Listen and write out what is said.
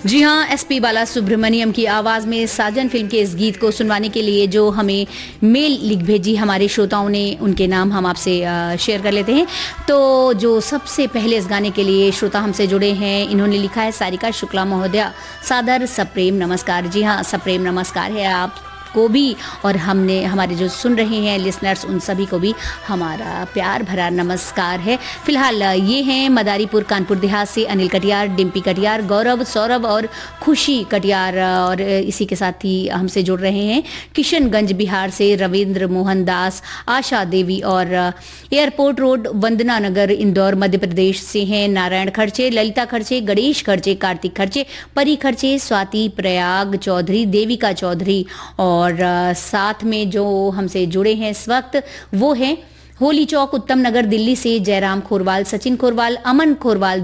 जी हाँ, एसपी बालासुब्रमण्यम की आवाज़ में साजन फिल्म के इस गीत को सुनवाने के लिए जो हमें मेल लिख भेजी हमारे श्रोताओं ने, उनके नाम हम आपसे शेयर कर लेते हैं। तो जो सबसे पहले इस गाने के लिए श्रोता हमसे जुड़े हैं, इन्होंने लिखा है सारिका शुक्ला महोदया, सादर सप्रेम नमस्कार। जी हाँ, सप्रेम नमस्कार है आप को भी, और हमने हमारे जो सुन रहे हैं लिसनर्स उन सभी को भी हमारा प्यार भरा नमस्कार है। फिलहाल ये हैं मदारीपुर कानपुर देहात से अनिल कटियार, डिम्पी कटियार, गौरव, सौरभ और खुशी कटियार, और इसी के साथ ही हमसे जुड़ रहे हैं किशनगंज बिहार से रविंद्र मोहन दास, आशा देवी, और एयरपोर्ट रोड वंदना नगर इंदौर मध्य प्रदेश से हैं नारायण खर्चे, ललिता खर्चे, गणेश खर्चे, कार्तिक खर्चे, परी खर्चे, स्वाति प्रयाग चौधरी, देविका चौधरी, और साथ में जो हमसे जुड़े हैं इस वक्त वो हैं होली चौक उत्तम नगर दिल्ली से जयराम खोरवाल, सचिन खोरवाल, अमन खोरवाल,